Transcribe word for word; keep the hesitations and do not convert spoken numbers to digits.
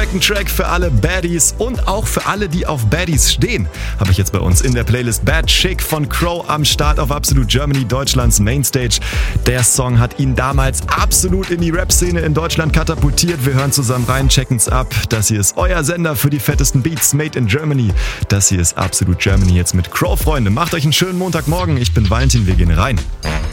perfekten Track für alle Baddies und auch für alle, die auf Baddies stehen. Habe ich jetzt bei uns in der Playlist Bad Chick von Crow am Start auf Absolute Germany, Deutschlands Mainstage. Der Song hat ihn damals absolut in die Rap-Szene in Deutschland katapultiert. Wir hören zusammen rein, checken's ab. Das hier ist euer Sender für die fettesten Beats, made in Germany. Das hier ist Absolute Germany jetzt mit Crow, Freunde. Macht euch einen schönen Montagmorgen. Ich bin Valentin, wir gehen rein.